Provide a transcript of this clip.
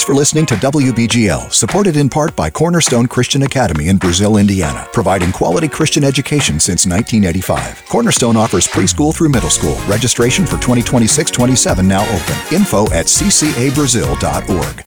for listening to WBGL, supported in part by Cornerstone Christian Academy in Brazil, Indiana, providing quality Christian education since 1985. Cornerstone offers preschool through middle school. Registration for 2026-27 now open. Info at ccabrazil.org.